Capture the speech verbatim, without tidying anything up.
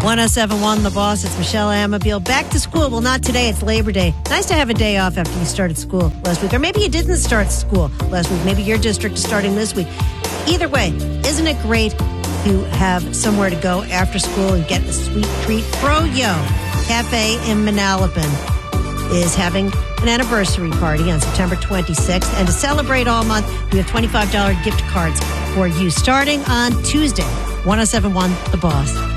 one oh seven point one The Boss. It's Michelle Amabile. Back to school. Well, not today. It's Labor Day. Nice to have a day off after you started school last week. Or maybe you didn't start school last week. Maybe your district is starting this week. Either way, isn't it great to have somewhere to go after school and get a sweet treat? Froyo Cafe in Manalapan is having an anniversary party on September twenty-sixth. And to celebrate all month, we have twenty-five dollars gift cards for you starting on Tuesday. one oh seven point one The Boss.